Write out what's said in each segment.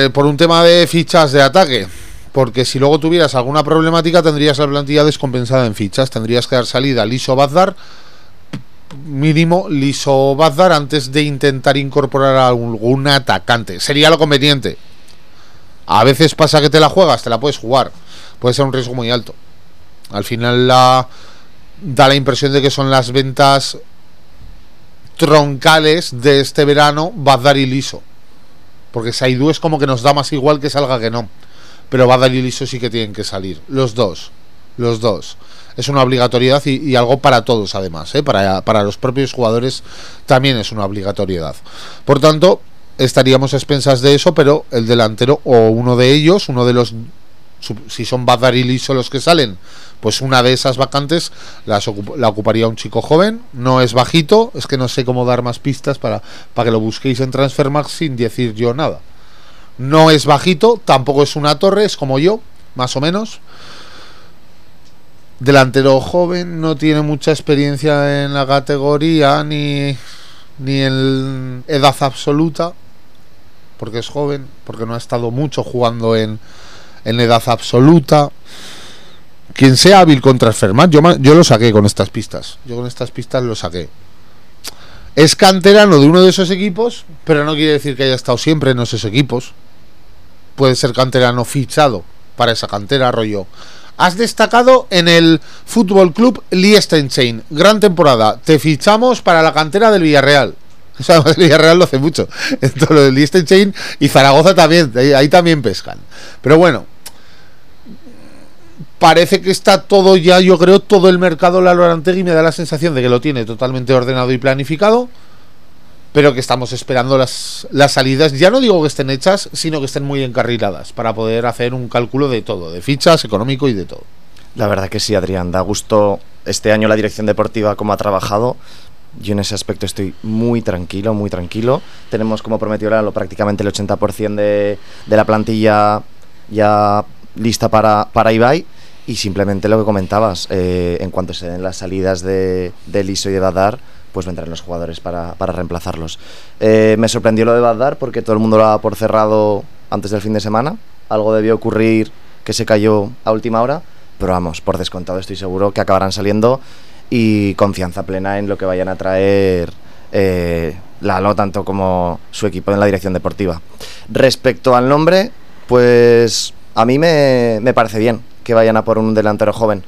por un tema de fichas de ataque. Porque si luego tuvieras alguna problemática, tendrías la plantilla descompensada en fichas. Tendrías que dar salida a Liso Bazdar, mínimo Liso Bazdar, antes de intentar incorporar a algún atacante. Sería lo conveniente. A veces pasa que te la juegas, te la puedes jugar. Puede ser un riesgo muy alto. Al final da la impresión de que son las ventas troncales de este verano, Bazdar y Liso. Porque Saidu es como que nos da más igual que salga que no. Pero Bazdar y Liso sí que tienen que salir. Los dos. Es una obligatoriedad y algo para todos además, para los propios jugadores también es una obligatoriedad. Por tanto, estaríamos a expensas de eso, pero el delantero o uno de ellos, uno de los, si son Bazdar y Liso los que salen, pues una de esas vacantes la ocuparía un chico joven. No es bajito, es que no sé cómo dar más pistas para que lo busquéis en Transfermarkt sin decir yo nada. No es bajito, tampoco es una torre, es como yo, más o menos. Delantero joven, no tiene mucha experiencia en la categoría ni en edad absoluta, porque es joven, porque no ha estado mucho jugando en edad absoluta. Quien sea hábil con Transfermarkt, yo lo saqué con estas pistas. Yo con estas pistas lo saqué. Es canterano de uno de esos equipos, pero no quiere decir que haya estado siempre en esos equipos. Puede ser canterano fichado para esa cantera, rollo. Has destacado en el Fútbol Club Liechtenstein. Gran temporada. Te fichamos para la cantera del Villarreal. O sea, el Villarreal lo hace mucho. Entonces, lo del Liechtenstein y Zaragoza también. Ahí también pescan. Pero bueno, parece que está todo ya, yo creo, todo el mercado Lalo Arantegui me da la sensación de que lo tiene totalmente ordenado y planificado, pero que estamos esperando las salidas. Ya no digo que estén hechas, sino que estén muy encarriladas para poder hacer un cálculo de todo, de fichas, económico y de todo. La verdad que sí, Adrián, da gusto este año la dirección deportiva como ha trabajado. Yo en ese aspecto estoy muy tranquilo, muy tranquilo. Tenemos, como prometió Lalo, prácticamente el 80% de la plantilla ya lista para Ibai. Y simplemente lo que comentabas, en cuanto se den las salidas de Liso y de Bazdar, pues vendrán los jugadores para reemplazarlos. Me sorprendió lo de Bazdar porque todo el mundo lo daba por cerrado antes del fin de semana. Algo debió ocurrir que se cayó a última hora, pero vamos, por descontado estoy seguro que acabarán saliendo, y confianza plena en lo que vayan a traer Lalo, tanto como su equipo en la dirección deportiva. Respecto al nombre, pues a mí me parece bien que vayan a por un delantero joven.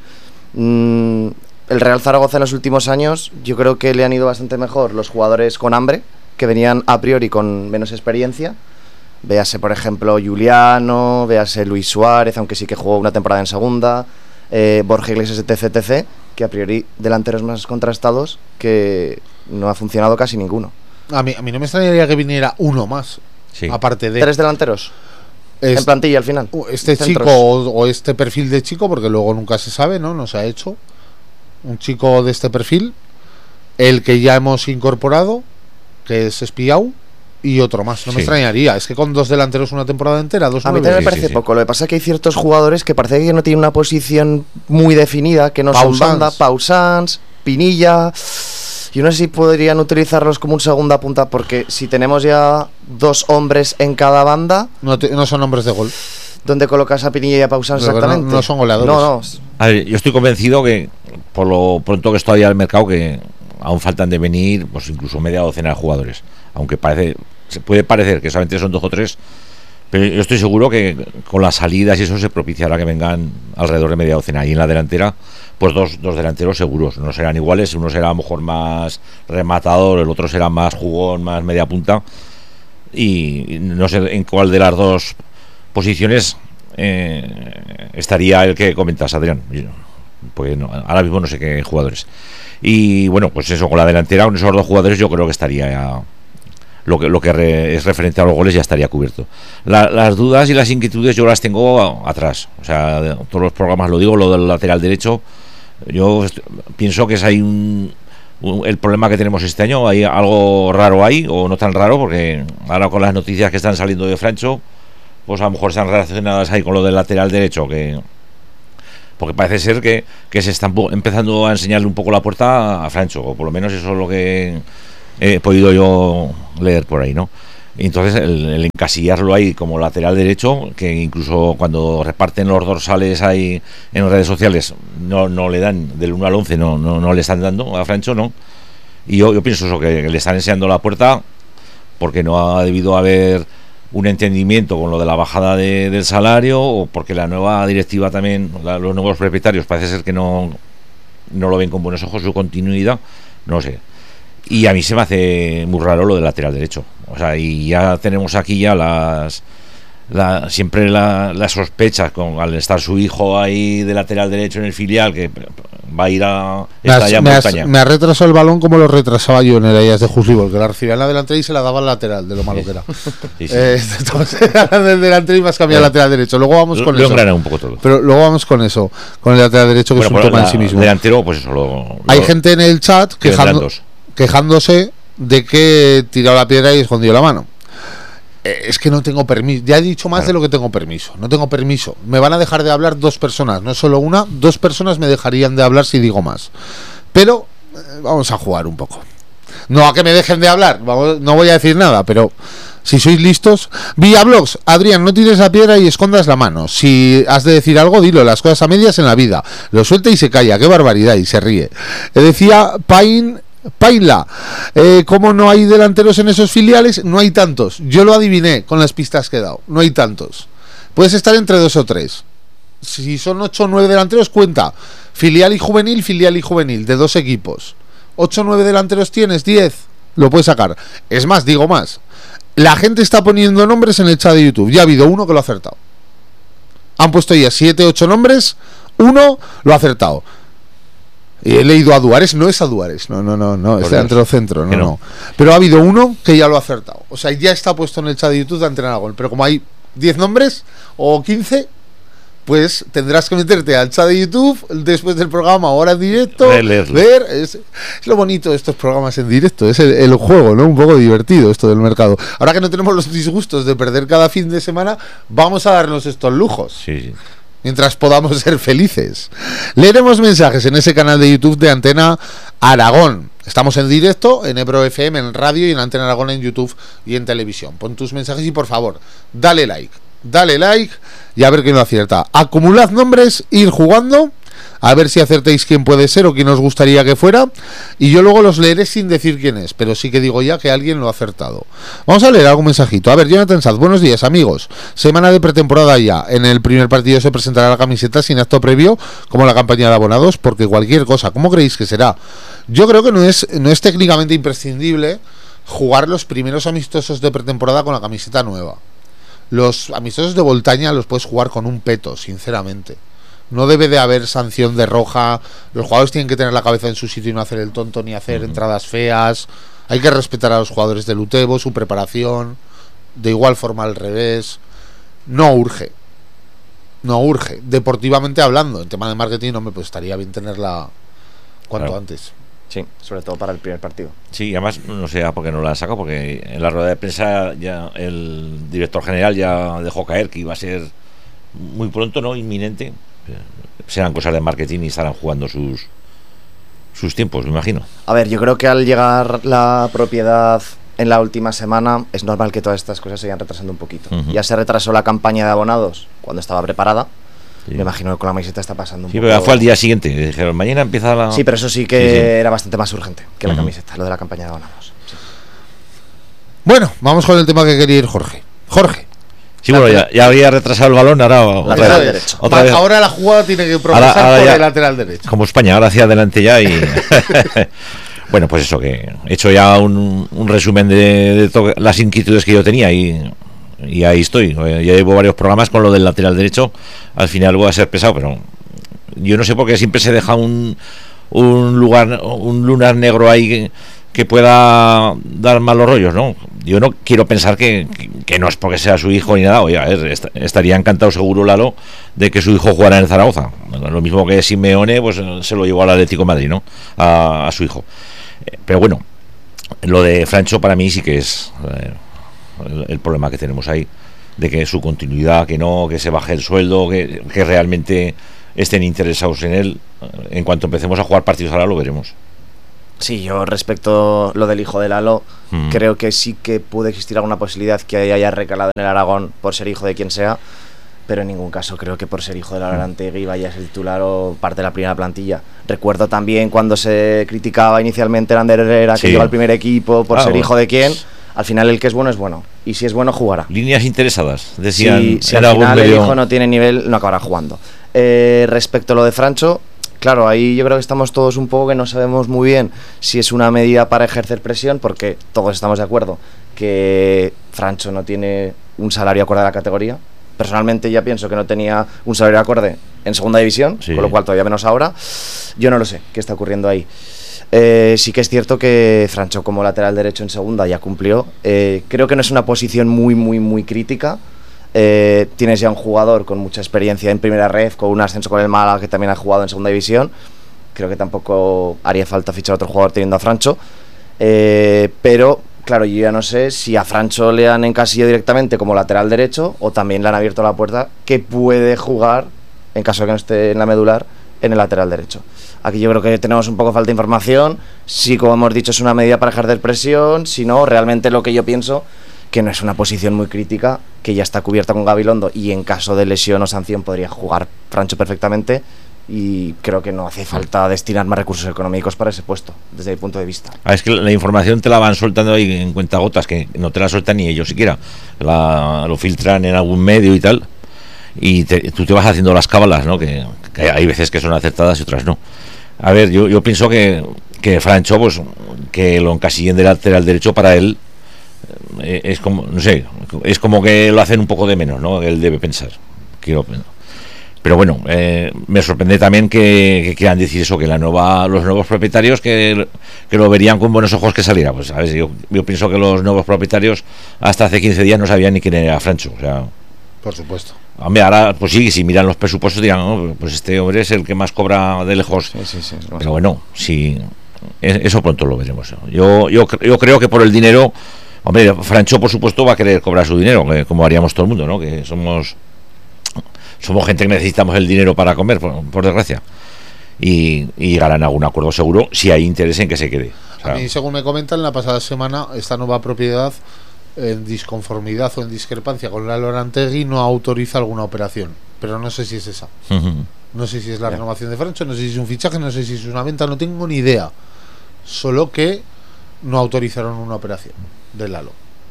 El Real Zaragoza en los últimos años yo creo que le han ido bastante mejor los jugadores con hambre, que venían a priori con menos experiencia. Véase por ejemplo Juliano, véase Luis Suárez, aunque sí que jugó una temporada en segunda, Borja Iglesias, etc, que a priori delanteros más contrastados, que no ha funcionado casi ninguno. A mí no me extrañaría que viniera uno más, sí. Aparte de 3 delanteros en plantilla al final. Este centros. Chico o este perfil de chico, porque luego nunca se sabe, ¿no? Se ha hecho un chico de este perfil, el que ya hemos incorporado, que es Espiau, y otro más. No me extrañaría. Es que con 2 delanteros una temporada entera, 2 a mí también me parece poco. Lo que pasa es que hay ciertos jugadores que parece que no tienen una posición muy definida, que no son banda. Pau Sanz, Pinilla. Yo no sé si podrían utilizarlos como un segunda punta, porque si tenemos ya 2 hombres en cada banda, no son hombres de gol. ¿Dónde colocas a Pinilla y a Pau Sanz exactamente? No son goleadores. No. A ver, yo estoy convencido que por lo pronto que está todavía el mercado, que aún faltan de venir pues incluso media docena de jugadores, aunque se puede parecer que solamente son 2 o 3, pero yo estoy seguro que con las salidas y eso se propiciará que vengan alrededor de media docena, y en la delantera pues dos delanteros seguros. No serán iguales, uno será a lo mejor más rematador, el otro será más jugón, más media punta, y no sé en cuál de las dos posiciones estaría el que comentas, Adrián, pues no, ahora mismo no sé qué jugadores. Y bueno, pues eso, con la delantera, con esos 2 jugadores yo creo que estaría ya, lo que es referente a los goles, ya estaría cubierto. Las dudas y las inquietudes yo las tengo atrás, o sea, de todos los programas lo digo, lo del lateral derecho. Yo pienso que es ahí el problema que tenemos este año. Hay algo raro ahí, o no tan raro, porque ahora con las noticias que están saliendo de Francho, pues a lo mejor están relacionadas ahí con lo del lateral derecho, porque parece ser que se están empezando a enseñarle un poco la puerta a Francho, o por lo menos eso es lo que he podido yo leer por ahí, ¿no? Entonces el encasillarlo ahí como lateral derecho, que incluso cuando reparten los dorsales ahí en redes sociales no le dan del 1 al 11, no le están dando a Francho, no. Y yo pienso eso, que le están enseñando la puerta porque no ha debido haber un entendimiento con lo de la bajada del salario, o porque la nueva directiva también, los nuevos propietarios parece ser que no lo ven con buenos ojos su continuidad, no sé. Y a mí se me hace muy raro lo del lateral derecho. O sea, y ya tenemos aquí ya siempre las sospechas al estar su hijo ahí de lateral derecho en el filial, que va a ir a montaña. Me ha retrasado el balón como lo retrasaba yo en el Ellas de Jusibol, que la recibía en la delantera y se la daba al lateral, de lo malo que era. Sí. Entonces, del delantero y vas a cambiar al lateral derecho. Luego vamos con eso. Un poco todo. Pero luego vamos con eso, con el lateral derecho, que es un tema en sí mismo. Delantero, pues eso hay gente en el chat quejándose de que tiró la piedra y escondió la mano. Es que no tengo permiso. Ya he dicho más de lo que tengo permiso. No tengo permiso. Me van a dejar de hablar 2 personas, no solo una. 2 personas me dejarían de hablar si digo más. Pero vamos a jugar un poco. No a que me dejen de hablar. No voy a decir nada, pero si sois listos. Villablogs, Adrián, no tires la piedra y escondas la mano. Si has de decir algo, dilo. Las cosas a medias en la vida. Lo suelta y se calla. Qué barbaridad. Y se ríe. Decía Paila, ¿cómo no hay delanteros en esos filiales? No hay tantos. Yo lo adiviné con las pistas que he dado. No hay tantos. Puedes estar entre 2 o 3. Si son 8 o 9 delanteros, cuenta filial y juvenil de 2 equipos. 8 o 9 delanteros tienes, 10. Lo puedes sacar. Es más, digo más. La gente está poniendo nombres en el chat de YouTube. Ya ha habido uno que lo ha acertado. Han puesto ya 7, 8 nombres. Uno lo ha acertado. Y he leído a Duárez, no es a Duárez, no, es delantero centro, no. Pero ha habido uno que ya lo ha acertado. O sea, ya está puesto en el chat de YouTube de Antena Aragón. Pero como hay 10 nombres o 15, pues tendrás que meterte al chat de YouTube después del programa, ahora en directo, ver. Es lo bonito de estos programas en directo, es el juego, ¿no? Un poco divertido esto del mercado. Ahora que no tenemos los disgustos de perder cada fin de semana, vamos a darnos estos lujos. Sí. Mientras podamos ser felices. Leeremos mensajes en ese canal de YouTube de Antena Aragón. Estamos en directo en Ebro FM, en radio, y en Antena Aragón en YouTube y en televisión. Pon tus mensajes y por favor, dale like y a ver quién lo acierta. Acumulad nombres, ir jugando, a ver si acertéis quién puede ser o quién os gustaría que fuera, y yo luego los leeré sin decir quién es, pero sí que digo ya que alguien lo ha acertado. Vamos a leer algún mensajito. A ver, Jonathan Saz, buenos días amigos, semana de pretemporada ya. En el primer partido se presentará la camiseta sin acto previo, como la campaña de abonados, porque cualquier cosa, ¿cómo creéis que será? Yo creo que no es técnicamente imprescindible jugar los primeros amistosos de pretemporada con la camiseta nueva. Los amistosos de Voltaña los puedes jugar con un peto, sinceramente. No debe de haber sanción de roja. Los jugadores tienen que tener la cabeza en su sitio y no hacer el tonto ni hacer entradas feas. Hay que respetar a los jugadores del Utebo, su preparación. De igual forma al revés. No urge. Deportivamente hablando, en tema de marketing, hombre, pues estaría bien tenerla cuanto antes. Sí, sobre todo para el primer partido. Sí, además no sé por qué no la han sacado, porque en la rueda de prensa ya el director general ya dejó caer que iba a ser muy pronto, ¿no? Inminente. Serán cosas de marketing y estarán jugando sus tiempos, me imagino. A ver, yo creo que al llegar la propiedad en la última semana es normal que todas estas cosas se vayan retrasando un poquito. Ya se retrasó la campaña de abonados cuando estaba preparada. Sí. Me imagino que con la camiseta está pasando un poco. Sí, pero fue al día siguiente. Dijeron, mañana empieza la... Sí, pero eso sí que era bastante más urgente que la camiseta, lo de la campaña de abonados. Sí. Bueno, vamos con el tema que quería ir Jorge. Sí, bueno, ya había retrasado el balón, ahora lateral derecho. Ahora la jugada tiene que progresar por el lateral derecho. Como España, ahora hacia adelante ya y... Bueno, pues eso, que he hecho ya un resumen de las inquietudes que yo tenía y ahí estoy. Ya llevo varios programas con lo del lateral derecho. Al final voy a ser pesado, pero yo no sé por qué siempre se deja un lunar negro ahí que pueda dar malos rollos, ¿no? Yo no quiero pensar que no es porque sea su hijo ni nada. Oye, a ver, estaría encantado seguro Lalo de que su hijo jugara en Zaragoza. Lo mismo que Simeone, pues se lo llevó al Atlético de Madrid, ¿no? A su hijo. Pero bueno, lo de Francho para mí sí que es el problema que tenemos ahí, de que su continuidad, que se baje el sueldo, que realmente estén interesados en él. En cuanto empecemos a jugar partidos ahora lo veremos. Sí, yo respecto lo del hijo de Lalo, creo que sí que puede existir alguna posibilidad que haya recalado en el Aragón por ser hijo de quien sea, pero en ningún caso creo que por ser hijo de Lalo Arantegui vaya a ser titular o parte de la primera plantilla. Recuerdo también cuando se criticaba inicialmente a Ander Herrera, que llegó al primer equipo por ser hijo de quien. Al final el que es bueno, y si es bueno jugará. Líneas interesadas, decían. Si al final el hijo no tiene nivel, no acabará jugando. Respecto a lo de Francho, claro, ahí yo creo que estamos todos un poco que no sabemos muy bien si es una medida para ejercer presión, porque todos estamos de acuerdo que Francho no tiene un salario acorde a la categoría. Personalmente ya pienso que no tenía un salario acorde en segunda división, con lo cual todavía menos ahora. Yo no lo sé qué está ocurriendo ahí. Sí que es cierto que Francho como lateral derecho en segunda ya cumplió. Creo que no es una posición muy crítica. Tienes ya un jugador con mucha experiencia en primera ref, con un ascenso con el Málaga que también ha jugado en segunda división. Creo que tampoco haría falta fichar a otro jugador teniendo a Francho. Pero claro, yo ya no sé si a Francho le han encasillado directamente como lateral derecho o también le han abierto la puerta que puede jugar, en caso de que no esté en la medular, en el lateral derecho. Aquí yo creo que tenemos un poco falta de información. Si, como hemos dicho, es una medida para ejercer presión, si no, realmente lo que yo pienso que no es una posición muy crítica, que ya está cubierta con Gabilondo y en caso de lesión o sanción podría jugar Francho perfectamente, y creo que no hace falta destinar más recursos económicos para ese puesto, desde mi punto de vista. Es que la información te la van soltando ahí en cuentagotas, que no te la sueltan ni ellos siquiera, lo filtran en algún medio y tal, y tú te vas haciendo las cábalas, ¿no? Que hay veces que son acertadas y otras no. A ver, yo pienso que Francho, pues que lo encasillen de lateral derecho para él es como, no sé, es como que lo hacen un poco de menos, ¿no? Él debe pensar. Pero bueno, me sorprende también que quieran decir eso, que los nuevos propietarios que lo verían con buenos ojos que saliera. Pues a ver, yo pienso que los nuevos propietarios hasta hace 15 días no sabían ni quién era Francho, o sea, por supuesto. Hombre, ahora pues sí, si miran los presupuestos dirán, oh, pues este hombre es el que más cobra de lejos. Sí, pero bueno, sí, eso pronto lo veremos. Yo creo que por el dinero, hombre, Francho por supuesto va a querer cobrar su dinero, como haríamos todo el mundo, ¿no? Que somos gente que necesitamos el dinero para comer, por desgracia. Y llegarán a algún acuerdo seguro si hay interés en que se quede. O sea, a mí, según me comentan, la pasada semana, esta nueva propiedad, en disconformidad o en discrepancia con la Arantegui, no autoriza alguna operación, pero no sé si es esa. No sé si es la renovación de Francho, no sé si es un fichaje, no sé si es una venta, no tengo ni idea. Solo que no autorizaron una operación de Lalo,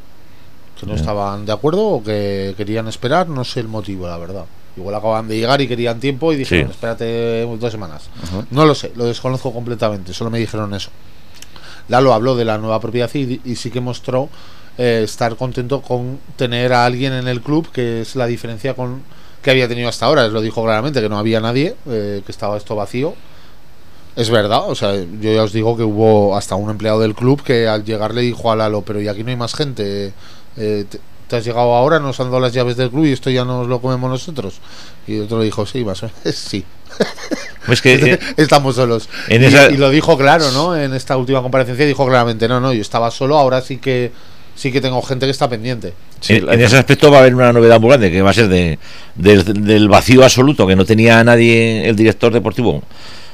que no estaban de acuerdo o que querían esperar, no sé el motivo, la verdad. Igual acaban de llegar y querían tiempo y dijeron, espérate 2 semanas. No lo sé, lo desconozco completamente, solo me dijeron eso. Lalo habló de la nueva propiedad y sí que mostró estar contento con tener a alguien en el club, que es la diferencia con que había tenido hasta ahora. Lo dijo claramente, que no había nadie, que estaba esto vacío. Es verdad, o sea, yo ya os digo que hubo hasta un empleado del club que al llegar le dijo a Lalo, pero y aquí no hay más gente, te has llegado ahora, nos han dado las llaves del club y esto ya nos lo comemos nosotros. Y otro le dijo, sí, más o menos, sí. Pues que estamos solos. Y lo dijo claro, ¿no? En esta última comparecencia dijo claramente, no, yo estaba solo, ahora sí que tengo gente que está pendiente. Sí, en ese aspecto va a haber una novedad muy grande, que va a ser del vacío absoluto, que no tenía nadie el director deportivo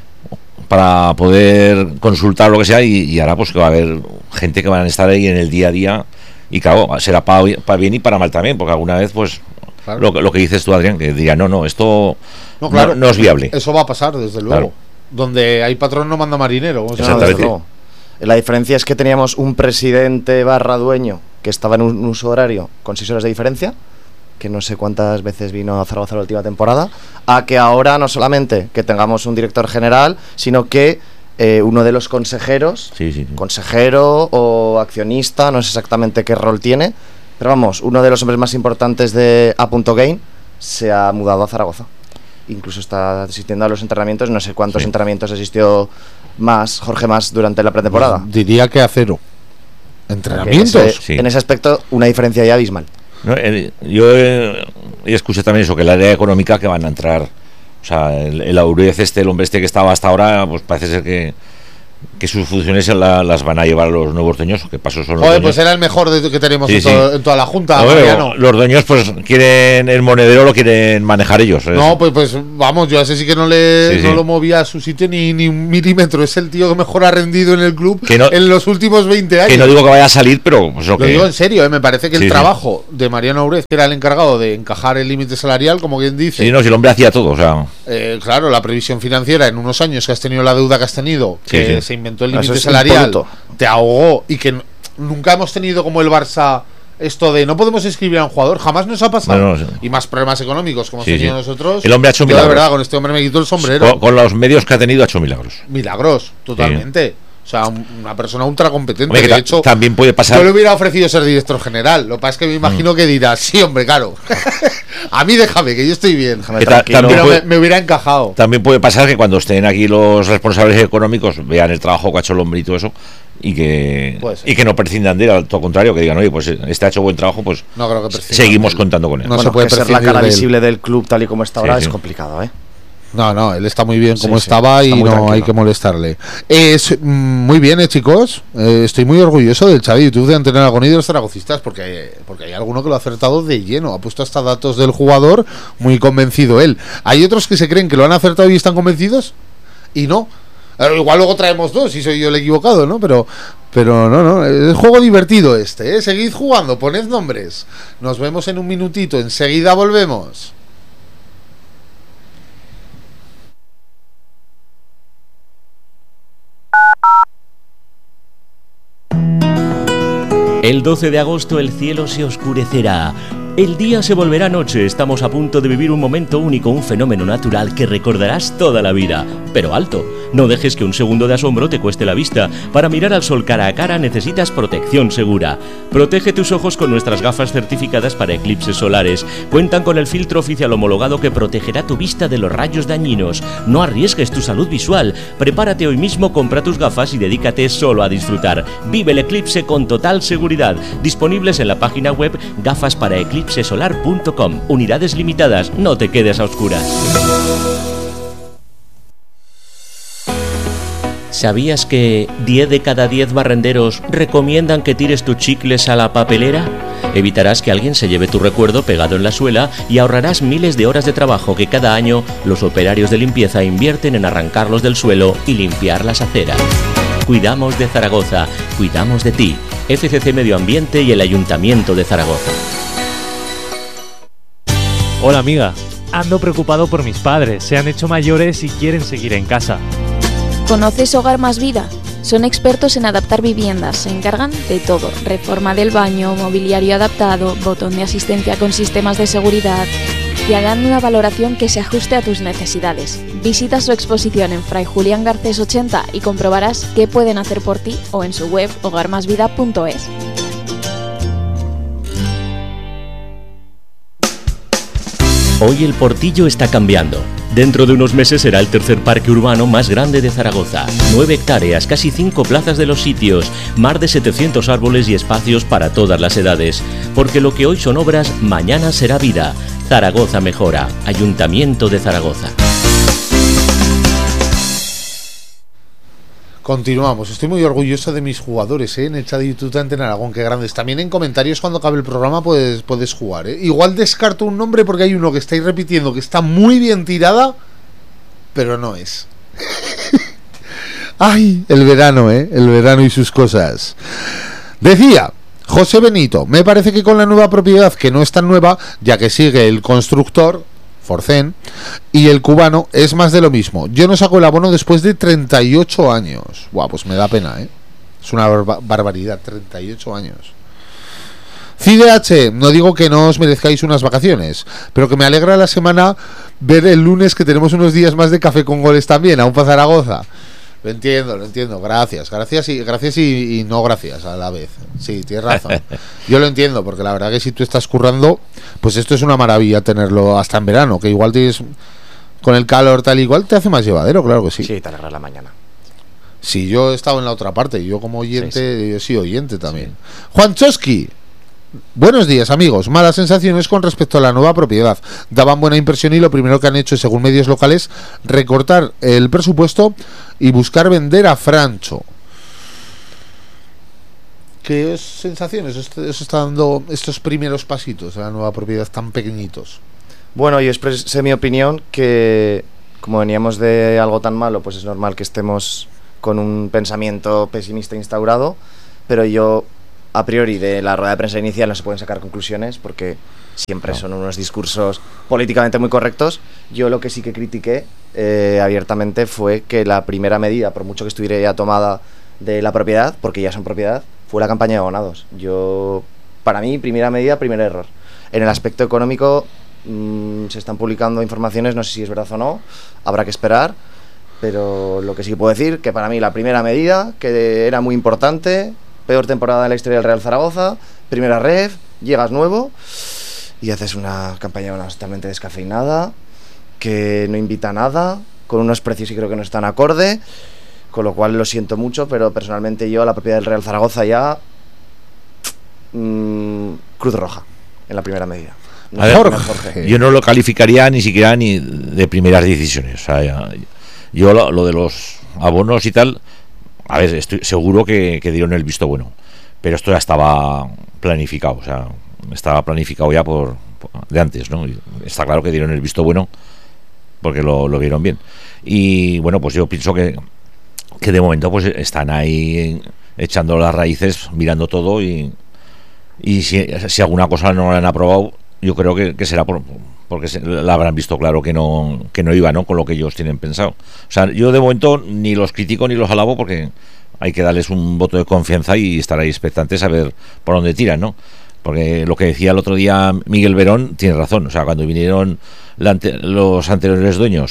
para poder consultar lo que sea, y ahora pues que va a haber gente que van a estar ahí en el día a día, y claro, será para bien y para mal también, porque alguna vez pues claro, lo que dices tú, Adrián, que diría no, esto claro, no es viable. Eso va a pasar, desde luego. Claro. Donde hay patrón no manda marinero. Exactamente. La diferencia es que teníamos un presidente / dueño que estaba en un uso horario con 6 horas de diferencia, que no sé cuántas veces vino a Zaragoza la última temporada, a que ahora no solamente que tengamos un director general, sino que uno de los consejeros, consejero o accionista, no sé exactamente qué rol tiene, pero vamos, uno de los hombres más importantes de A.Game se ha mudado a Zaragoza. Incluso está asistiendo a los entrenamientos, no sé cuántos entrenamientos asistió Jorge Mas durante la pretemporada. Pues diría que a 0 entrenamientos. En ese aspecto, una diferencia ya abismal. No, yo escuché también eso, que el área económica que van a entrar, o sea, el Aurez el hombre que estaba hasta ahora, pues parece ser que sus funciones las van a llevar los nuevos dueños, que paso son los Joder, dueños. pues era el mejor que tenemos Sí, en toda la junta, Bueno, Mariano. los dueños pues quieren el monedero, lo quieren manejar ellos. No, pues vamos, yo a ese sí que no Sí. lo movía a su sitio ni un milímetro. Es el tío que mejor ha rendido en el club Que no- en los últimos 20 años. Que no digo que vaya a salir, pero pues, Lo digo en serio, me parece que Sí, el sí. trabajo de Mariano Aurez, que era el encargado de encajar el límite salarial, como quien dice, Sí, no, si el hombre hacía todo, o sea, claro, la previsión financiera en unos años que has tenido la deuda que has tenido, Sí, que sí. se inventó el Eso límite es salarial, impoluto. te ahogó y que nunca hemos tenido como el Barça esto de no podemos inscribir a un jugador, jamás nos ha pasado. No, no, sí. Y más problemas económicos como Sí, hemos tenido sí. nosotros. El hombre ha hecho Yo, de milagros. verdad, con este hombre me quito el sombrero. con los medios que ha tenido ha hecho milagros. Milagros, totalmente. O sea, una persona ultra competente. Hombre, que de hecho, también puede pasar. yo le hubiera ofrecido ser director general. Lo que pasa es que me imagino que dirá, sí, hombre, claro. A mí déjame, que yo estoy bien. Déjame Que tranquilo. también Pero puede- me hubiera encajado. También puede pasar que cuando estén aquí los responsables económicos vean el trabajo que ha hecho el hombre y todo eso y Puede ser. que no prescindan de él, al todo contrario, que digan, oye, pues este ha hecho buen trabajo, pues No creo que prescindan seguimos de él. contando con él. No Bueno, se puede que ser la prescindir cara de él. visible del club tal y como está Sí, ahora sí. es complicado, ¿eh? No, él está muy bien como Sí, sí, estaba y está muy no tranquilo. hay que molestarle. Muy bien, chicos. Estoy muy orgulloso del chat de YouTube de Antena Aragón y de los zaragocistas porque hay alguno que lo ha acertado de lleno. Ha puesto hasta datos del jugador, muy convencido él. Hay otros que se creen que lo han acertado y están convencidos y no. Igual luego traemos dos y soy yo el equivocado, ¿no? Pero no, es juego divertido este, ¿eh? Seguid jugando, poned nombres. Nos vemos en un minutito, enseguida volvemos. El 12 de agosto el cielo se oscurecerá. El día se volverá noche, estamos a punto de vivir un momento único, un fenómeno natural que recordarás toda la vida. Pero alto, no dejes que un segundo de asombro te cueste la vista. Para mirar al sol cara a cara necesitas protección segura. Protege tus ojos con nuestras gafas certificadas para eclipses solares. Cuentan con el filtro oficial homologado que protegerá tu vista de los rayos dañinos. No arriesgues tu salud visual. Prepárate hoy mismo, compra tus gafas y dedícate solo a disfrutar. Vive el eclipse con total seguridad. Disponibles en la página web gafasparaeclipsesolar.com. Unidades limitadas, no te quedes a oscuras. ¿Sabías que 10 de cada 10 barrenderos recomiendan que tires tus chicles a la papelera? Evitarás que alguien se lleve tu recuerdo pegado en la suela y ahorrarás miles de horas de trabajo que cada año los operarios de limpieza invierten en arrancarlos del suelo y limpiar las aceras. Cuidamos de Zaragoza, cuidamos de ti. FCC Medio Ambiente y el Ayuntamiento de Zaragoza. Hola amiga, ando preocupado por mis padres, se han hecho mayores y quieren seguir en casa. ¿Conoces Hogar Más Vida? Son expertos en adaptar viviendas, se encargan de todo, reforma del baño, mobiliario adaptado, botón de asistencia con sistemas de seguridad. Te harán una valoración que se ajuste a tus necesidades. Visita su exposición en Fray Julián Garcés 80 y comprobarás qué pueden hacer por ti o en su web hogarmasvida.es. Hoy el Portillo está cambiando. Dentro de unos meses será el tercer parque urbano más grande de Zaragoza. 9 hectáreas, casi 5 plazas de los sitios, más de 700 árboles y espacios para todas las edades. Porque lo que hoy son obras, mañana será vida. Zaragoza mejora. Ayuntamiento de Zaragoza. Continuamos, estoy muy orgulloso de mis jugadores, en el chat de YouTube de Antena Aragón, qué grandes. También en comentarios cuando acabe el programa puedes jugar, Igual descarto un nombre porque hay uno que estáis repitiendo que está muy bien tirada, pero no es. Ay, el verano, el verano y sus cosas. Decía José Benito, me parece que con la nueva propiedad, que no es tan nueva, ya que sigue el constructor Forcén y el cubano, es más de lo mismo. Yo no saco el abono después de 38 años. Buah, pues me da pena, Es una barbaridad, 38 años. CIDH, no digo que no os merezcáis unas vacaciones, pero que me alegra la semana ver el lunes que tenemos unos días más de café con goles también, aún para Zaragoza. Lo entiendo, gracias y no gracias a la vez. Sí, tienes razón. Yo lo entiendo, porque la verdad que si tú estás currando, pues esto es una maravilla tenerlo hasta en verano, que igual tienes con el calor tal igual te hace más llevadero, claro que sí. Sí, te alegra la mañana. Sí, yo he estado en la otra parte, yo como oyente, Sí. yo soy oyente también. Juan Chosky, Buenos días, amigos. Malas sensaciones con respecto a la nueva propiedad. Daban buena impresión y lo primero que han hecho, según medios locales, recortar el presupuesto y buscar vender a Francho. ¿Qué sensaciones os está dando estos primeros pasitos de la nueva propiedad tan pequeñitos? Bueno, yo expresé mi opinión que, como veníamos de algo tan malo, pues es normal que estemos con un pensamiento pesimista instaurado, pero yo, a priori, de la rueda de prensa inicial no se pueden sacar conclusiones porque siempre son unos discursos políticamente muy correctos. Yo lo que sí que critiqué abiertamente fue que la primera medida, por mucho que estuviera ya tomada de la propiedad, porque ya son propiedad, fue la campaña de abonados. Para mí, primera medida, primer error. En el aspecto económico se están publicando informaciones, no sé si es verdad o no, habrá que esperar, pero lo que sí puedo decir, que para mí la primera medida, que era muy importante, peor temporada de la historia del Real Zaragoza, primera ref, llegas nuevo y haces una campaña de abonados totalmente descafeinada, que no invita a nada, con unos precios que creo que no están acorde, con lo cual lo siento mucho, pero personalmente yo a la propiedad del Real Zaragoza ya cruz roja en la primera medida. A ver, Jorge. Yo no lo calificaría ni siquiera ni de primeras decisiones. O sea, yo lo de los abonos y tal, a ver, estoy seguro que dieron el visto bueno, pero esto ya estaba planificado, o sea, estaba planificado ya de antes, ¿no? Y está claro que dieron el visto bueno porque lo vieron bien. Y bueno, pues yo pienso que de momento pues están ahí echando las raíces, mirando todo y si alguna cosa no la han aprobado, yo creo que será porque la habrán visto claro que no iba, ¿no?, con lo que ellos tienen pensado. O sea, yo de momento ni los critico ni los alabo porque hay que darles un voto de confianza y estar ahí expectantes a ver por dónde tiran, ¿no? Porque lo que decía el otro día Miguel Verón tiene razón. O sea, cuando vinieron los anteriores dueños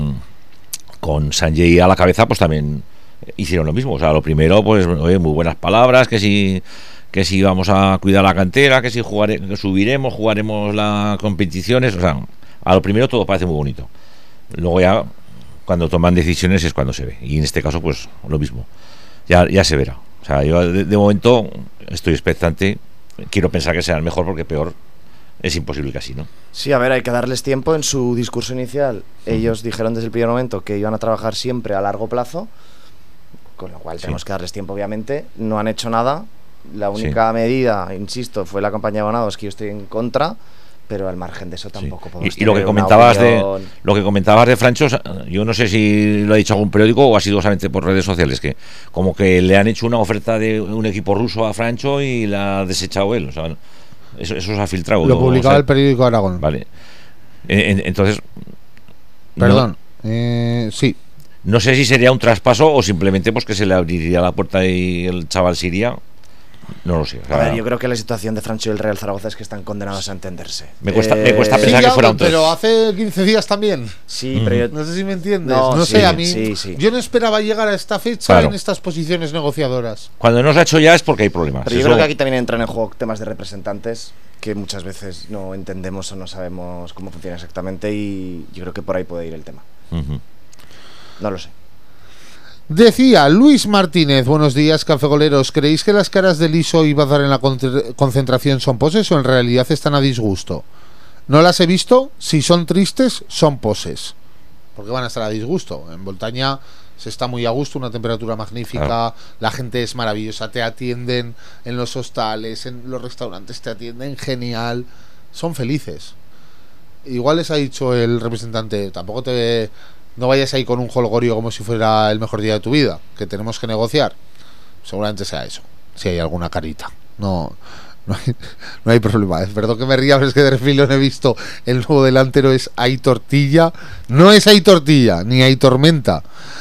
con Sanjay a la cabeza, pues también hicieron lo mismo. O sea, lo primero, pues oye, muy buenas palabras, que si vamos a cuidar la cantera, que si jugaremos las competiciones. O sea, a lo primero todo parece muy bonito. Luego ya, cuando toman decisiones es cuando se ve. Y en este caso, pues lo mismo. Ya se verá. O sea, yo de momento estoy expectante. Quiero pensar que será el mejor porque peor es imposible que así, ¿no? Sí, a ver, hay que darles tiempo. En su discurso inicial, ellos dijeron desde el primer momento que iban a trabajar siempre a largo plazo, con lo cual tenemos que darles tiempo, obviamente. No han hecho nada. La única medida, insisto, fue la campaña de abonados, que yo estoy en contra, pero al margen de eso tampoco podemos. Y lo que comentabas de Francho, yo no sé si lo ha dicho algún periódico o ha sido solamente por redes sociales, que como que le han hecho una oferta de un equipo ruso a Francho y la ha desechado él. O sea, eso se ha filtrado. Lo publicaba el periódico Aragón. Vale. Entonces. Perdón. Sí. No sé si sería un traspaso o simplemente pues que se le abriría la puerta y el chaval se iría. No lo sé. O sea, a ver, yo creo que la situación de Francho y el Real Zaragoza es que están condenados a entenderse. Me cuesta pensar que fuera un pero hace 15 días también. Sí, pero yo, no sé si me entiendes. No sé, a mí. Sí. Yo no esperaba llegar a esta fecha en estas posiciones negociadoras. Cuando no se ha hecho ya es porque hay problemas. Pero yo creo que aquí también entran en juego temas de representantes que muchas veces no entendemos o no sabemos cómo funciona exactamente, y yo creo que por ahí puede ir el tema. No lo sé. Decía Luis Martínez, buenos días, cafegoleros. ¿Creéis que las caras de Liso y Bazar en la concentración son poses o en realidad están a disgusto? No las he visto. Si son tristes, son poses. Porque van a estar a disgusto. En Voltaña se está muy a gusto, una temperatura magnífica, la gente es maravillosa, te atienden en los hostales, en los restaurantes te atienden genial, son felices. Igual les ha dicho el representante, no vayas ahí con un jolgorio como si fuera el mejor día de tu vida, que tenemos que negociar. Seguramente sea eso, si hay alguna carita. No hay problema. Es verdad que me ría, pero es que de refilón he visto el nuevo delantero es Aitortilla. No es Aitortilla, ni Aitormenta.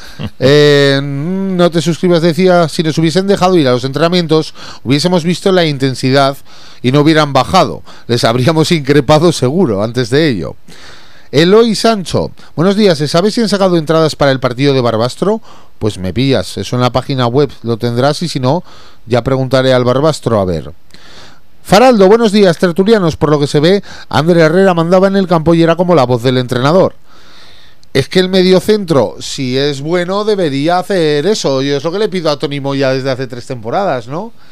No te suscribas, decía. Si nos hubiesen dejado ir a los entrenamientos, hubiésemos visto la intensidad y no hubieran bajado. Les habríamos increpado seguro antes de ello. Eloy Sancho, buenos días. ¿Se sabe si han sacado entradas para el partido de Barbastro? Pues me pillas, eso en la página web lo tendrás, y si no, ya preguntaré al Barbastro a ver. Faraldo, buenos días, tertulianos. Por lo que se ve, Ander Herrera mandaba en el campo y era como la voz del entrenador. Es que el mediocentro, si es bueno, debería hacer eso. Yo es lo que le pido a Tony Moya desde hace 3 temporadas, ¿no?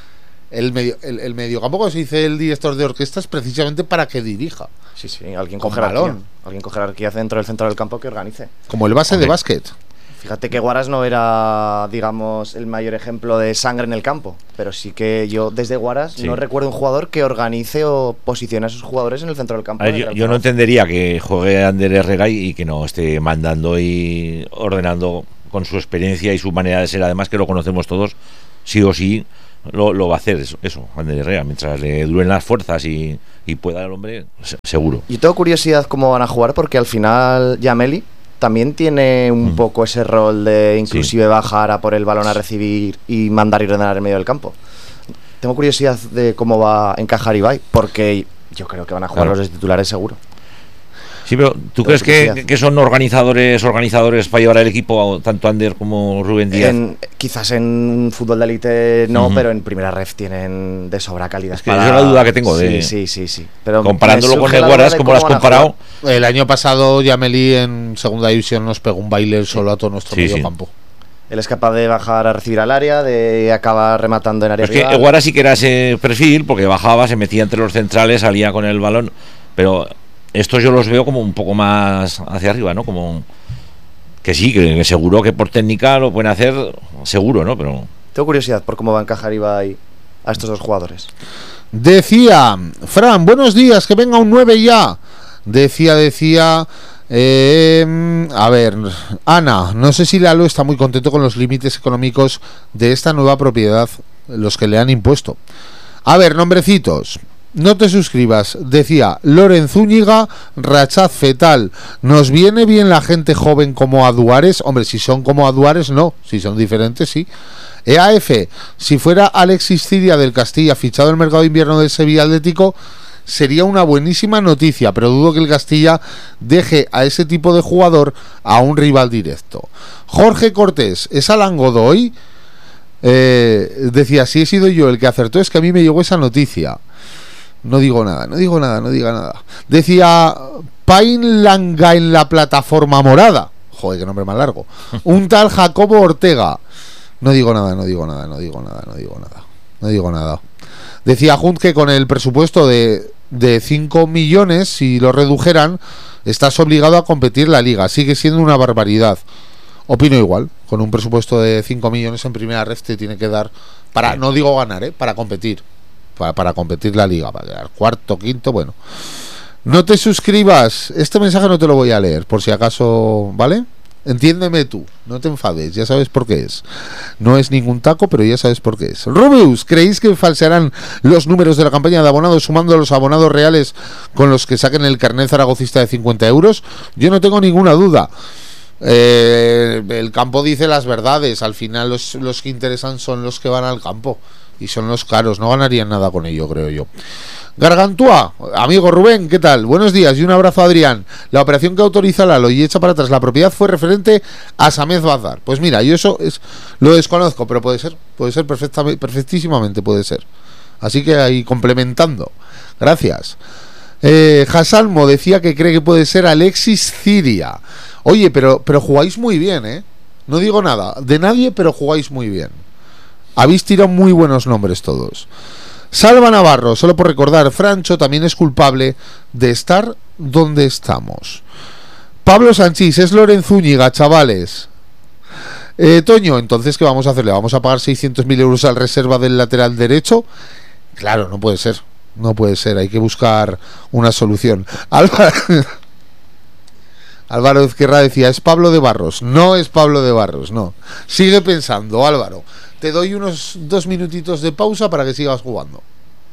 el mediocampo, cuando se dice el director de orquesta, es precisamente para que dirija. Sí, alguien Con con jerarquía. balón. Alguien con jerarquía dentro del centro del campo que organice. Como el base de básquet. Fíjate que Guaras no era, digamos, el mayor ejemplo de sangre en el campo, pero sí que yo desde Guaras no recuerdo un jugador que organice o posicione a sus jugadores en el centro del campo. A ver, yo no entendería que juegue Ander Herrera y que no esté mandando y ordenando con su experiencia y su manera de ser, además que lo conocemos todos, sí o sí lo va a hacer eso Ander Herrera, mientras le duren las fuerzas y pueda el hombre, seguro. Yo tengo curiosidad cómo van a jugar, porque al final Yameli también tiene un poco ese rol de inclusive bajar a por el balón a recibir y mandar y ordenar en medio del campo. Tengo curiosidad de cómo va a encajar Ibai, porque yo creo que van a jugar los de titulares seguro. Sí, pero ¿tú crees que son organizadores para llevar al equipo, tanto Ander como Rubén Díaz? Quizás en fútbol de élite no, pero en primera ref tienen de sobra calidad. Es que esa es la duda que tengo. Sí. Pero comparándolo con el Guaras, ¿cómo lo has comparado? El año pasado Yameli en segunda división nos pegó un baile solo a todo nuestro medio campo. Él es capaz de bajar a recibir al área, de acabar rematando en área rival. Es que el Guaras sí que era ese perfil, porque bajaba, se metía entre los centrales, salía con el balón, pero estos yo los veo como un poco más hacia arriba, ¿no? Como que sí, que seguro que por técnica lo pueden hacer, seguro, ¿no? Pero tengo curiosidad por cómo va a encajar Ibai a estos dos jugadores. Decía Fran, buenos días, que venga un 9 ya. Decía a ver, Ana, no sé si Lalo está muy contento con los límites económicos de esta nueva propiedad, los que le han impuesto. A ver, nombrecitos. No te suscribas, decía Loren Zúñiga, Rachaz Fetal. Nos viene bien la gente joven como Aduares. Hombre, si son como Aduares, no. Si son diferentes, sí. EAF, si fuera Alexis Ciria del Castilla fichado en el mercado de invierno del Sevilla Atlético, sería una buenísima noticia, pero dudo que el Castilla deje a ese tipo de jugador a un rival directo. Jorge Cortés, ¿es Alan Godoy? Decía, si he sido yo el que acertó, es que a mí me llegó esa noticia. No diga nada. Decía Pain Langa en la plataforma morada. Joder, qué nombre más largo. Un tal Jacobo Ortega. No digo nada. Decía Hunt que con el presupuesto de 5 millones, si lo redujeran, estás obligado a competir la liga. Sigue siendo una barbaridad. Opino igual. Con un presupuesto de 5 millones en primera ref te tiene que dar, para, no digo ganar, para competir. Para competir la liga, para quedar cuarto, quinto, bueno. No te suscribas. Este mensaje no te lo voy a leer, por si acaso, ¿vale? Entiéndeme tú, no te enfades, ya sabes por qué es. No es ningún taco, pero ya sabes por qué es. Rubius, ¿creéis que falsearán los números de la campaña de abonados sumando los abonados reales con los que saquen el carnet zaragocista de 50 euros? Yo no tengo ninguna duda. El campo dice las verdades. Al final los que interesan son los que van al campo y son los caros, no ganarían nada con ello, creo yo. Gargantúa, amigo Rubén, ¿qué tal? Buenos días y un abrazo a Adrián. La operación que autoriza Lalo y echa para atrás la propiedad fue referente a Samez Bazar. Pues mira, yo eso lo desconozco, pero puede ser perfectísimamente puede ser. Así que ahí complementando. Gracias. Hasalmo decía que cree que puede ser Alexis Ciria. Oye, pero jugáis muy bien, ¿eh? No digo nada de nadie, pero jugáis muy bien. Habéis tirado muy buenos nombres todos. Salva Navarro, solo por recordar, Francho también es culpable de estar donde estamos. Pablo Sanchís, es Loren Zúñiga, chavales. Toño, entonces, ¿qué vamos a hacer? ¿Le vamos a pagar 600.000 euros al reserva del lateral derecho? Claro, no puede ser. No puede ser, hay que buscar una solución. Álvaro Ezquerra decía, es Pablo de Barros. No es Pablo de Barros, no. Sigue pensando, Álvaro. Te doy unos 2 minutitos de pausa para que sigas jugando.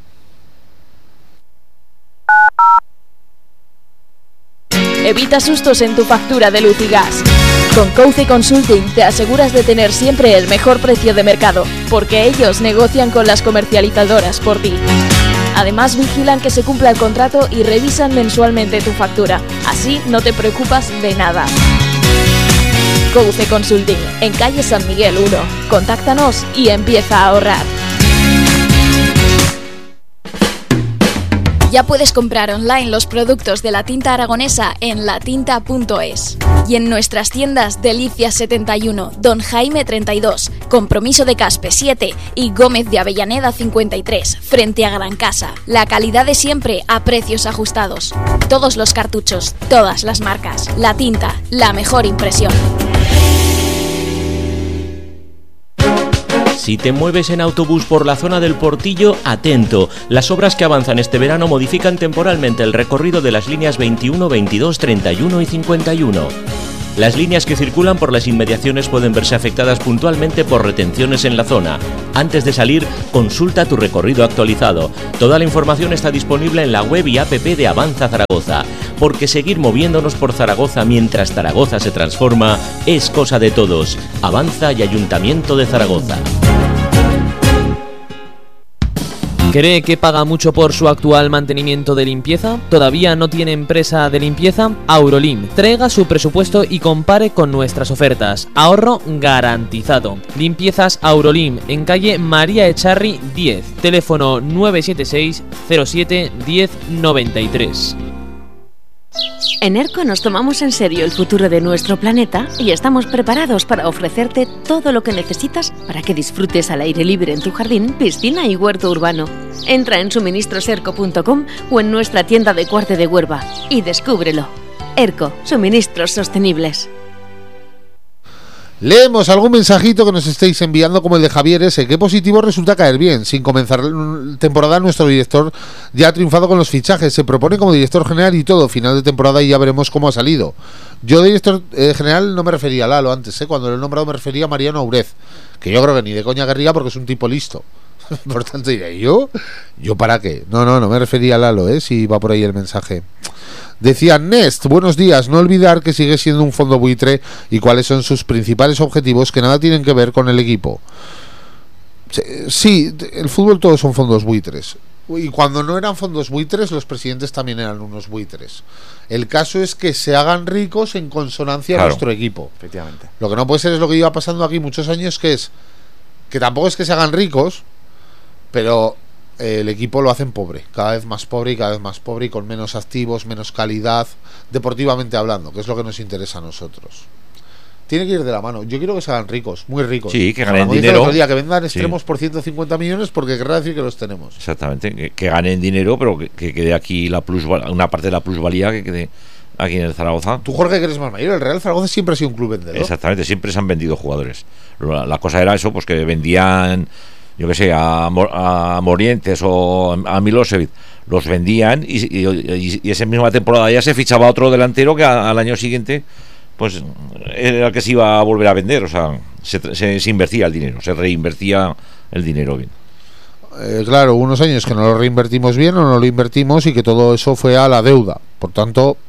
Evita sustos en tu factura de luz y gas. Con Couce Consulting te aseguras de tener siempre el mejor precio de mercado, porque ellos negocian con las comercializadoras por ti. Además vigilan que se cumpla el contrato y revisan mensualmente tu factura. Así no te preocupas de nada. Couce Consulting, en calle San Miguel 1. Contáctanos y empieza a ahorrar. Ya puedes comprar online los productos de la tinta aragonesa en latinta.es. Y en nuestras tiendas Delicias 71, Don Jaime 32, Compromiso de Caspe 7 y Gómez de Avellaneda 53, frente a Gran Casa. La calidad de siempre a precios ajustados. Todos los cartuchos, todas las marcas. La Tinta, la mejor impresión. Si te mueves en autobús por la zona del Portillo, atento. Las obras que avanzan este verano modifican temporalmente el recorrido de las líneas 21, 22, 31 y 51. Las líneas que circulan por las inmediaciones pueden verse afectadas puntualmente por retenciones en la zona. Antes de salir, consulta tu recorrido actualizado. Toda la información está disponible en la web y app de Avanza Zaragoza, porque seguir moviéndonos por Zaragoza mientras Zaragoza se transforma es cosa de todos. Avanza y Ayuntamiento de Zaragoza. ¿Cree que paga mucho por su actual mantenimiento de limpieza? ¿Todavía no tiene empresa de limpieza? Aurolim. Traiga su presupuesto y compare con nuestras ofertas. Ahorro garantizado. Limpiezas Aurolim, en calle María Echarri 10. Teléfono 976 07 10 93. En ERCO nos tomamos en serio el futuro de nuestro planeta y estamos preparados para ofrecerte todo lo que necesitas para que disfrutes al aire libre en tu jardín, piscina y huerto urbano. Entra en suministroserco.com o en nuestra tienda de Cuarte de Huerva y descúbrelo. ERCO, suministros sostenibles. Leemos algún mensajito que nos estéis enviando, como el de Javier S. Qué positivo resulta caer bien. Sin comenzar temporada, nuestro director ya ha triunfado con los fichajes. Se propone como director general y todo. Final de temporada y ya veremos cómo ha salido. Yo de director general no me refería a Lalo antes, cuando lo he nombrado me refería a Mariano Aurez, que yo creo que ni de coña querría porque es un tipo listo. Por tanto diré, ¿yo para qué? No me refería a Lalo, si va por ahí el mensaje. Decía Nest, buenos días, no olvidar que sigue siendo un fondo buitre y cuáles son sus principales objetivos que nada tienen que ver con el equipo. Sí, el fútbol todos son fondos buitres. Y cuando no eran fondos buitres, los presidentes también eran unos buitres. El caso es que se hagan ricos en consonancia a nuestro equipo. Efectivamente. Lo que no puede ser es lo que iba pasando aquí muchos años, que es que tampoco es que se hagan ricos, pero el equipo lo hacen pobre, cada vez más pobre y cada vez más pobre y con menos activos, menos calidad, deportivamente hablando, que es lo que nos interesa a nosotros. Tiene que ir de la mano. Yo quiero que se hagan ricos, muy ricos. Sí, que ganen como dinero. dice el otro día, que vendan extremos por 150 millones porque querrá decir que los tenemos. Exactamente, que ganen dinero, pero que quede aquí una parte de la plusvalía que quede aquí en el Zaragoza. Tú, Jorge, que eres más mayor, el Real Zaragoza siempre ha sido un club vendedor. Exactamente, siempre se han vendido jugadores. La cosa era eso, pues que vendían, yo que sé, a Morientes o a Milosevic, los vendían y esa misma temporada ya se fichaba otro delantero que al año siguiente pues era el que se iba a volver a vender. O sea, se invertía el dinero, se reinvertía el dinero bien. Claro, unos años que no lo reinvertimos bien o no lo invertimos y que todo eso fue a la deuda. Por tanto,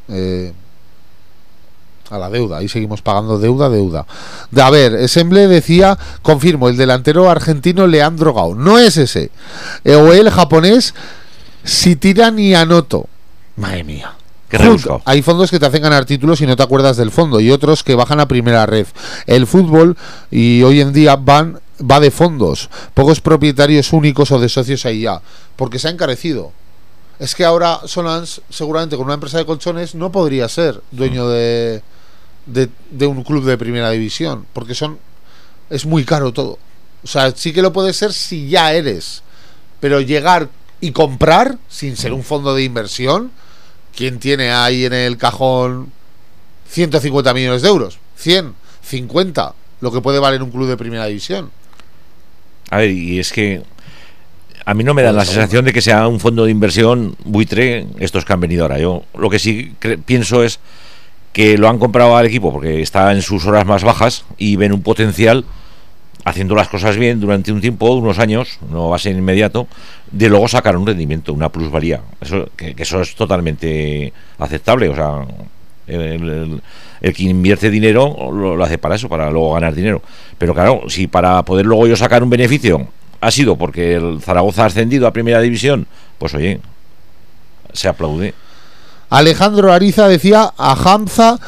a la deuda, ahí seguimos pagando deuda. A ver, Esemble decía, confirmo, el delantero argentino Leandro Gao, no es ese, o el japonés Sitira Nianoto. Madre mía. Hay fondos que te hacen ganar títulos y no te acuerdas del fondo, y otros que bajan a primera red. El fútbol y hoy en día va de fondos, pocos propietarios únicos o de socios ahí ya, porque se ha encarecido. Es que ahora Solans, seguramente con una empresa de colchones, no podría ser dueño de un club de primera división, porque es muy caro todo. O sea, sí que lo puede ser si ya eres, pero llegar y comprar sin ser un fondo de inversión, ¿quién tiene ahí en el cajón 150 millones de euros? 100, 50, lo que puede valer un club de primera división. A ver, y es que a mí no me da la sensación de que sea un fondo de inversión buitre estos que han venido ahora. Yo lo que sí pienso es que lo han comprado al equipo porque está en sus horas más bajas y ven un potencial haciendo las cosas bien durante un tiempo, unos años, no va a ser inmediato, de luego sacar un rendimiento, una plusvalía. Que eso es totalmente aceptable. O sea, el que invierte dinero lo hace para eso, para luego ganar dinero. Pero claro, si para poder luego yo sacar un beneficio ha sido porque el Zaragoza ha ascendido a primera división, pues oye, se aplaude. Alejandro Ariza decía a Hamza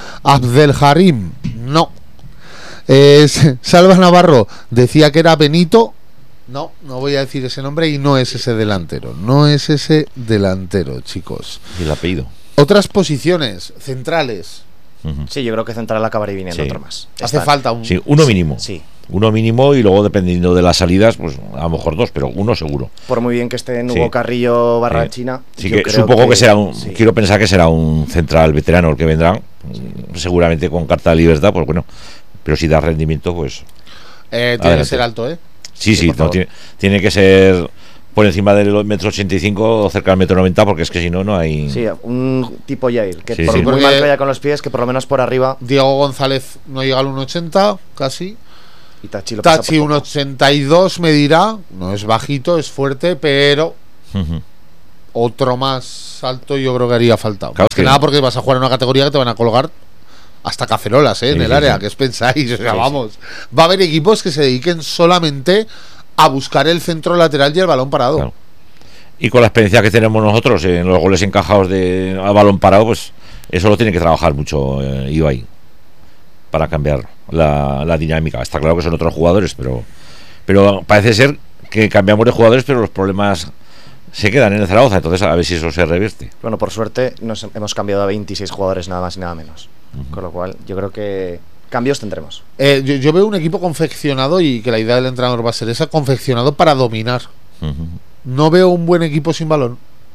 Abdelharim. No. Salva Navarro decía que era Benito. No voy a decir ese nombre y no es ese delantero. No es ese delantero, chicos. Y el apellido. Otras posiciones centrales. Sí, yo creo que central acabaré viniendo Sí. otro más. Hace falta un... Sí, uno mínimo. Sí. Uno mínimo y luego dependiendo de las salidas, pues a lo mejor 2, pero uno seguro. Por muy bien que esté en Sí. Hugo Carrillo barra Sí. China. Sí, yo que creo supongo que será sí. quiero pensar que será un central veterano el que vendrá, seguramente con carta de libertad, pues bueno, pero si da rendimiento, pues tiene que adelante. ser alto, ¿eh? sí, Sí, por no, favor. tiene que ser por encima del 1,85 m o cerca del 1,90 m, porque es que si no, no hay... Sí, un tipo Jair, que Sí, por sí. muy Porque- mal que vaya con los pies, que por lo menos por arriba. Diego González no llega al 1,80 casi. Y Tachi lo pasa Tachi por poco. 1,82 me dirá. No es bajito, es fuerte, pero Ujú. otro más alto yo creo que haría falta. Claro Más que que- nada porque vas a jugar en una categoría que te van a colgar hasta cacerolas, en Sí, el sí, área. sí. ¿Qué os pensáis? O sea, Sí, vamos. Va a haber equipos que se dediquen solamente a buscar el centro lateral y el balón parado. Claro. Y con la experiencia que tenemos nosotros en los goles encajados a balón parado, pues eso lo tiene que trabajar mucho Ibai para cambiar la dinámica. Está claro que son otros jugadores, pero parece ser que cambiamos de jugadores, pero los problemas se quedan en el Zaragoza. Entonces, a ver si eso se revierte. Bueno, por suerte nos hemos cambiado a 26 jugadores nada más y nada menos. Con lo cual, yo creo que cambios tendremos. Yo veo un equipo confeccionado y que la idea del entrenador va a ser esa, confeccionado para dominar. Ujú. No veo un buen equipo sin balón.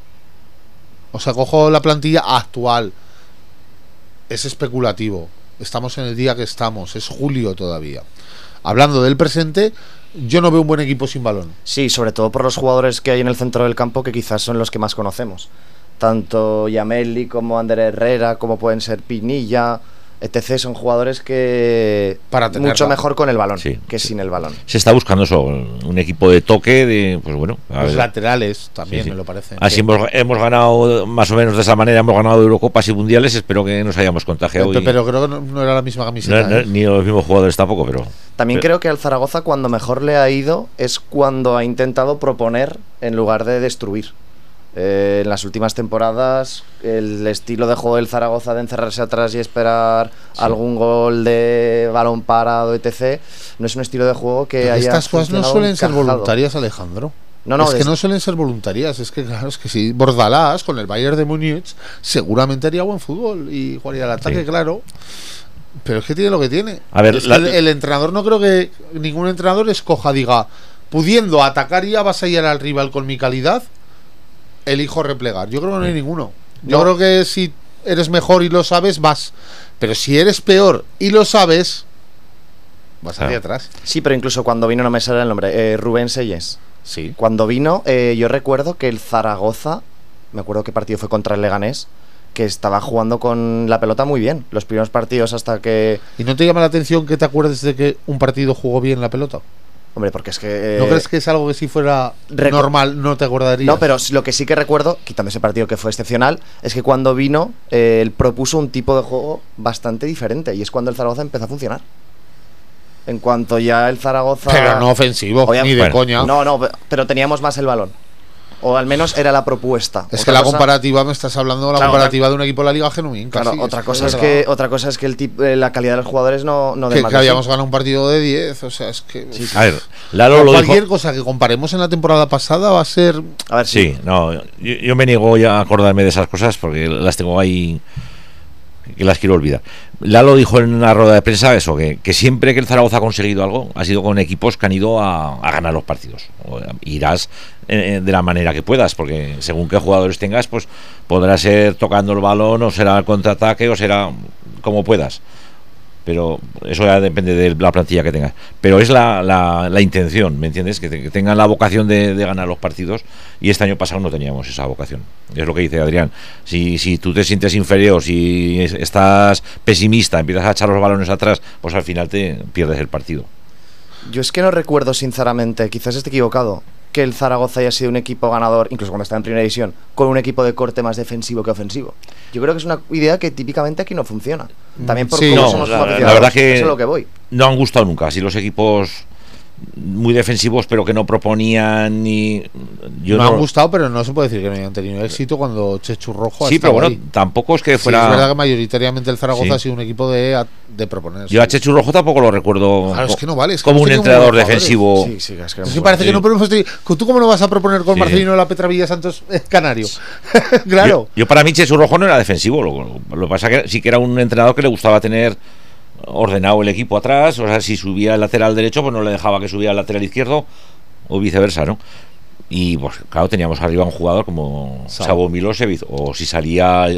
O sea, cojo la plantilla actual. Es especulativo. Estamos en el día que estamos. Es julio todavía. Hablando del presente, yo no veo un buen equipo sin balón. Sí, sobre todo por los jugadores que hay en el centro del campo, que quizás son los que más conocemos. Tanto Yameli como Ander Herrera, como pueden ser Pinilla, etc. Son jugadores que Para tenerla. mucho mejor con el balón Sí, que sí. sin el balón. Se está buscando eso, un equipo de toque, de pues bueno. A Los ver. laterales también, Sí, sí. me lo parece. Así Sí. hemos ganado más o menos de esa manera, hemos ganado Eurocopas y Mundiales. Espero que nos hayamos contagiado. Pero creo que no era la misma camiseta. ¿eh? Ni los mismos jugadores tampoco, pero También creo que al Zaragoza cuando mejor le ha ido es cuando ha intentado proponer en lugar de destruir. En las últimas temporadas el estilo de juego del Zaragoza de encerrarse atrás y esperar algún gol de balón parado, etc. No es un estilo de juego que Pero haya estas cosas no funcionado suelen ser encajado. voluntarias, Alejandro. No, es que es- no suelen ser voluntarias. Es que claro, es que si Bordalás con el Bayern de Múnich seguramente haría buen fútbol y jugaría al ataque, Sí. claro. Pero es que tiene lo que tiene. A ver, Es que la- el entrenador, no creo que ningún entrenador escoja, diga, pudiendo atacar y avasallar al rival con mi calidad, elijo replegar. Yo creo que no hay ninguno. Yo No. creo que si eres mejor y lo sabes, vas. Pero si eres peor y lo sabes, vas hacia Claro. atrás. Sí, pero incluso cuando vino, no me sale el nombre, Rubén Seyes. Sí. Cuando vino, yo recuerdo que el Zaragoza, me acuerdo qué partido fue contra el Leganés, que estaba jugando con la pelota muy bien. Los primeros partidos hasta que... ¿Y no te llama la atención que te acuerdes de que un partido jugó bien la pelota? Hombre, porque es que... ¿No crees que es algo que si fuera normal no te acordarías? No, pero lo que sí que recuerdo, quitando ese partido que fue excepcional, es que cuando vino, él propuso un tipo de juego bastante diferente. Y es cuando el Zaragoza empezó a funcionar. En cuanto ya el Zaragoza... Pero no ofensivo, Oye, ni de bueno, coña. No, pero teníamos más el balón. O al menos era la propuesta. Es Otra que la cosa- comparativa, me estás hablando de la Claro, comparativa de un equipo de la Liga Genuín. Claro, casi, otra cosa es es que la calidad de los jugadores no que, demanda. que habíamos ganado un partido de 10. O sea, es que. a ver, Lalo lo cualquier dijo. cosa que comparemos en la temporada pasada va a ser. A ver, Sí, no, yo me niego ya a acordarme de esas cosas porque las tengo ahí que las quiero olvidar. Lalo dijo en una rueda de prensa eso, que siempre que el Zaragoza ha conseguido algo ha sido con equipos que han ido a ganar los partidos. Irás de la manera que puedas, porque según qué jugadores tengas, pues podrá ser tocando el balón, o será el contraataque, o será como puedas. Pero eso ya depende de la plantilla que tengas. Pero es la intención, ¿me entiendes? Que tengan la vocación de ganar los partidos. Y este año pasado no teníamos esa vocación. Es lo que dice Adrián. Si tú te sientes inferior, si estás pesimista, empiezas a echar los balones atrás, pues al final te pierdes el partido. yo es que no recuerdo sinceramente, quizás esté equivocado, que el Zaragoza haya sido un equipo ganador, incluso cuando estaba en primera división, con un equipo de corte más defensivo que ofensivo. Yo creo que es una idea que típicamente aquí no funciona. También por Sí, cómo no, somos la aficionados. verdad que eso es lo que voy. no han gustado nunca. Si los equipos muy defensivos, pero que no proponían ni... Me han gustado, pero no se puede decir que no hayan tenido éxito cuando Chechu Rojo ha Sí, pero bueno, ahí. tampoco es que fuera... Sí, es verdad que mayoritariamente el Zaragoza Sí. ha sido un equipo de proponer. Yo a Chechu Rojo tampoco lo recuerdo Claro, es que no vale, es que como hemos un tenido entrenador muy buenos defensivo. Sí, sí, es que Es que parece que no podemos... ¿Tú cómo no vas a proponer con Sí. Marcelino de la Petra Villa Santos Canario? Claro. Yo para mí Chechu Rojo no era defensivo, lo que pasa que sí que era un entrenador que le gustaba tener ordenado el equipo atrás, o sea, si subía el lateral derecho, pues no le dejaba que subiera el lateral izquierdo, o viceversa, ¿no? Y pues claro, teníamos arriba un jugador como Savo Milosevic, o si salía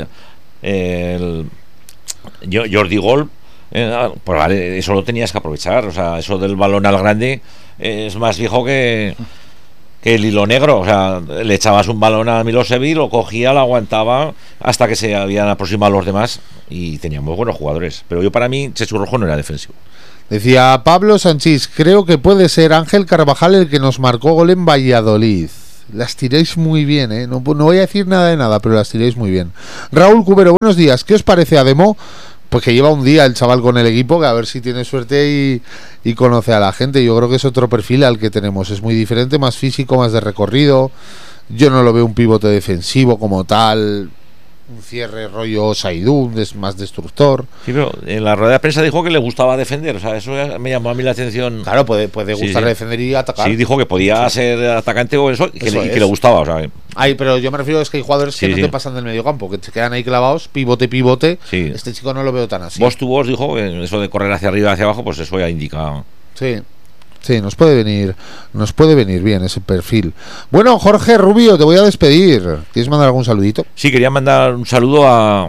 Jordi Gol, pues vale, eso lo tenías que aprovechar, o sea, eso del balón al grande es más viejo que el hilo negro, o sea, le echabas un balón a Milosevic, lo cogía, lo aguantaba hasta que se habían aproximado los demás y teníamos buenos jugadores, pero yo para mí Chechu Rojo no era defensivo. Decía Pablo Sánchez, creo que puede ser Ángel Carvajal el que nos marcó gol en Valladolid. Las tiréis muy bien, ¿eh? No voy a decir nada de nada, pero las tiréis muy bien. Raúl Cubero, buenos días. ¿Qué os parece Ademo? Pues que lleva un día el chaval con el equipo, que a ver si tiene suerte y conoce a la gente. Yo creo que es otro perfil al que tenemos. Es muy diferente, más físico, más de recorrido. Yo no lo veo un pivote defensivo como tal. Un cierre rollo Saidún, es más destructor. Sí, pero en la rueda de prensa dijo que le gustaba defender, o sea, eso me llamó a mí la atención. Claro, puede gustar sí. defender y atacar. Sí, dijo que podía ser atacante o eso, y que le gustaba, o sea. Ay, pero yo me refiero es que hay jugadores que no te pasan del medio campo, que te quedan ahí clavados, pivote. Sí. Este chico no lo veo tan así. Vos dijo que eso de correr hacia arriba y hacia abajo, pues eso ya indica. Sí, nos puede venir bien ese perfil. Bueno, Jorge Rubio, te voy a despedir. ¿Quieres mandar algún saludito? Sí, quería mandar un saludo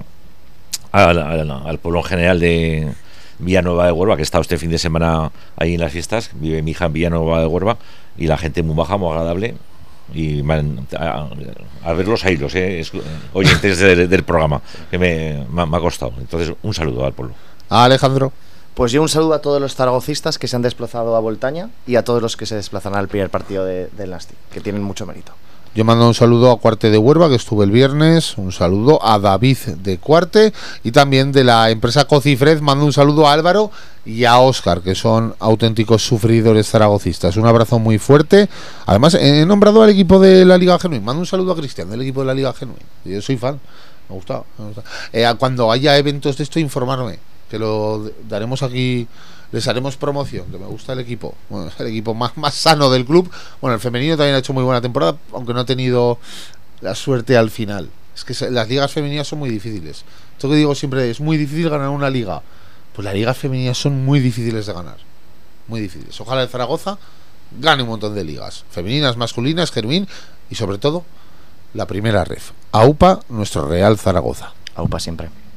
al pueblo en general de Villanueva de Huerva, que he estado este fin de semana ahí en las fiestas. Vive mi hija en Villanueva de Huerva y la gente muy baja, muy agradable. Y a ver los hilos, oyentes del programa, que me ha costado. Entonces, un saludo al pueblo. Alejandro. Pues yo un saludo a todos los zaragocistas que se han desplazado a Voltaña y a todos los que se desplazan al primer partido del Nasti, que tienen mucho mérito. Yo mando un saludo a Cuarte de Huerva, que estuve el viernes, un saludo a David de Cuarte y también de la empresa Cocifred mando un saludo a Álvaro y a Óscar, que son auténticos sufridores zaragocistas. Un abrazo muy fuerte. Además, he nombrado al equipo de la Liga Genuín. Mando un saludo a Cristian del equipo de la Liga Genuín. Yo soy fan, me gusta. Cuando haya eventos de esto, informarme, que lo daremos aquí, les haremos promoción, que me gusta el equipo. Bueno, es el equipo más sano del club. Bueno, el femenino también ha hecho muy buena temporada, aunque no ha tenido la suerte al final. Es que las ligas femeninas son muy difíciles. Esto que digo siempre, es muy difícil ganar una liga. Pues las ligas femeninas son muy difíciles de ganar. Muy difíciles. Ojalá el Zaragoza gane un montón de ligas. Femeninas, masculinas, Germín y sobre todo la primera ref. AUPA, nuestro Real Zaragoza. AUPA siempre.